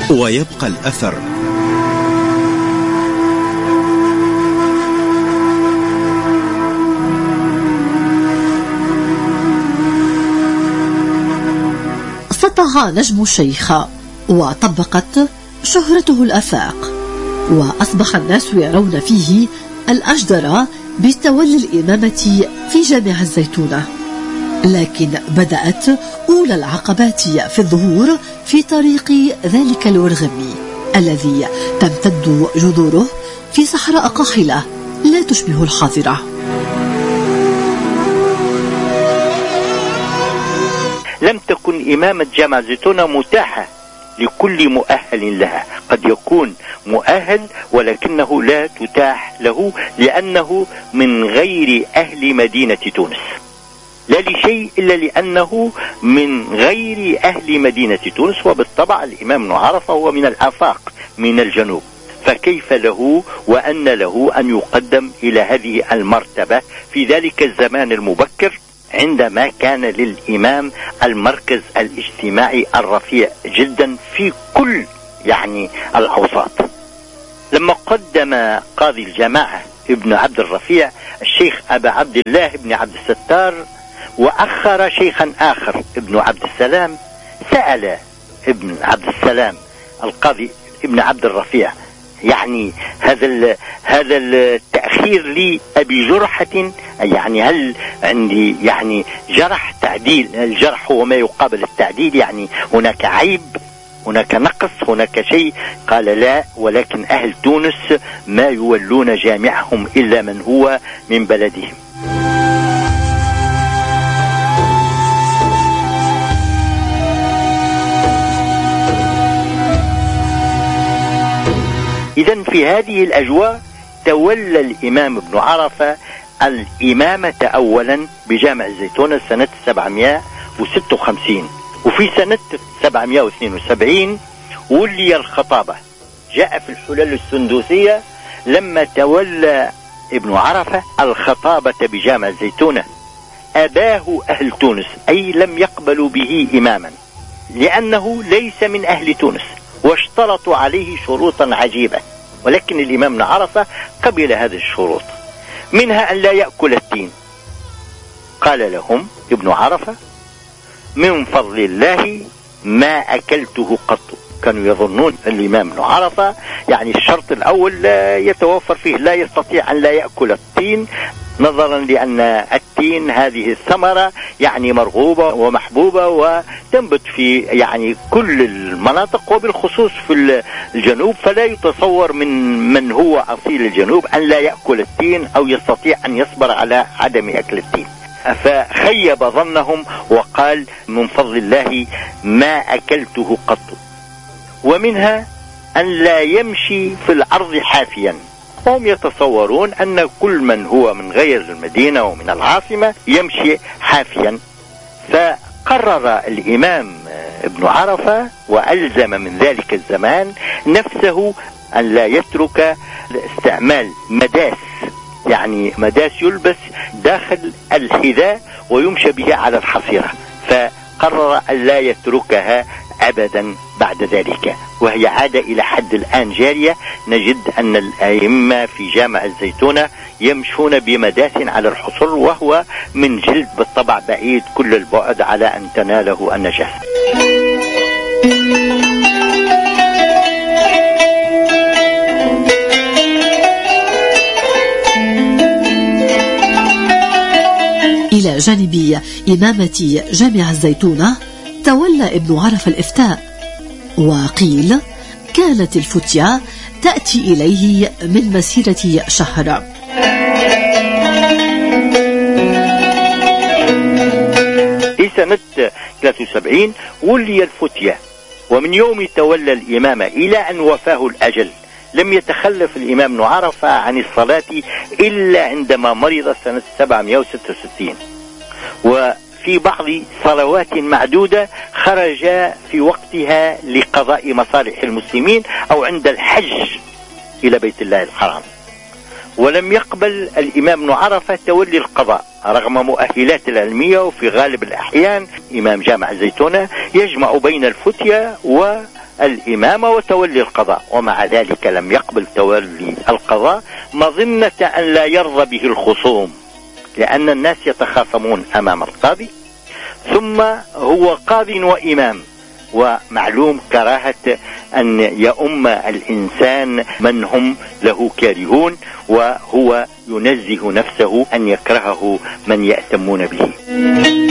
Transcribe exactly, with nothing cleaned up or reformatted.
ويبقى الأثر. سطع نجم الشيخ وطبقت شهرته الآفاق، وأصبح الناس يرون فيه الأجدر بتولي الإمامة في جامع الزيتونة. لكن بدأت أولى العقبات في الظهور في طريق ذلك الورغمي الذي تمتد جذوره في صحراء قاحلة لا تشبه الحاضرة. لم تكن إمامة جامع الزيتونة متاحة لكل مؤهل لها، قد يكون مؤهل ولكنه لا تتاح له لأنه من غير أهل مدينة تونس، لا لشيء إلا لأنه من غير أهل مدينة تونس. وبالطبع الإمام ابن عرفة هو من الآفاق من الجنوب، فكيف له وأن له أن يقدم إلى هذه المرتبة في ذلك الزمان المبكر عندما كان للإمام المركز الاجتماعي الرفيع جدا في كل يعني الأوساط. لما قدم قاضي الجماعة ابن عبد الرفيع الشيخ أبا عبد الله ابن عبد الستار، وأخر شيخا آخر ابن عبد السلام، سأل ابن عبد السلام القاضي ابن عبد الرفيع يعني هذا هذا التأخير لي أبي جرحة، يعني هل عندي يعني جرح تعديل؟ الجرح هو ما يقابل التعديل، يعني هناك عيب، هناك نقص، هناك شيء. قال لا، ولكن أهل تونس ما يولون جامعهم إلا من هو من بلدهم. إذن في هذه الأجواء تولى الإمام ابن عرفة الإمامة أولا بجامع الزيتونة سنة سبعمائة وستة وخمسين، وفي سنة سبعمائة واثنين وسبعين ولي الخطابة. جاء في الحلل السندوسية لما تولى ابن عرفة الخطابة بجامع الزيتونة أباه أهل تونس، أي لم يقبلوا به إماما لأنه ليس من أهل تونس، واشترطوا عليه شروطا عجيبة، ولكن الإمام ابن عرفة قبل هذه الشروط، منها أن لا يأكل التين. قال لهم ابن عرفة من فضل الله ما أكلته قط. كانوا يظنون الإمام ابن عرفة يعني الشرط الأول لا يتوفر فيه، لا يستطيع أن لا يأكل التين، نظرا لأن التين هذه الثمرة يعني مرغوبة ومحبوبة وتنبت في يعني كل المناطق وبالخصوص في الجنوب، فلا يتصور من من هو أصيل الجنوب أن لا يأكل التين أو يستطيع أن يصبر على عدم أكل التين. فخيب ظنهم وقال من فضل الله ما أكلته قط. ومنها أن لا يمشي في الأرض حافيا، هم يتصورون أن كل من هو من غير المدينة ومن العاصمة يمشي حافيا. فقرر الإمام ابن عرفة وألزم من ذلك الزمان نفسه أن لا يترك استعمال مداس، يعني مداس يلبس داخل الحذاء ويمشى به على الحصيرة، فقرر أن لا يتركها أبدا بعد ذلك، وهي عادة إلى حد الآن جارية. نجد أن الأئمة في جامع الزيتونة يمشون بمداس على الحصر، وهو من جلد بالطبع بعيد كل البعد على أن تناله النجاسة. إلى جانب إمامة جامع الزيتونة تولى ابن عرفة الإفتاء، وقيل كانت الفتية تأتي إليه من مسيرة شهر. في سنة ثلاثة وسبعين ولي الفتية، ومن يوم تولى الإمامة إلى أن وفاه الأجل لم يتخلف الإمام ابن عرفة عن الصلاة إلا عندما مرض سنة سبعمائة وستة وستين، وفي بعض صلوات معدودة خرج في وقتها لقضاء مصالح المسلمين أو عند الحج إلى بيت الله الحرام. ولم يقبل الإمام ابن عرفة تولي القضاء رغم مؤهلات العلمية، وفي غالب الأحيان إمام جامع الزيتونة يجمع بين الفتية الإمامة وتولي القضاء، ومع ذلك لم يقبل تولي القضاء مظنة أن لا يرضى به الخصوم، لأن الناس يتخاصمون أمام القاضي، ثم هو قاض وإمام، ومعلوم كراهة أن يؤم الإنسان من هم له كارهون، وهو ينزه نفسه أن يكرهه من يأتمون به.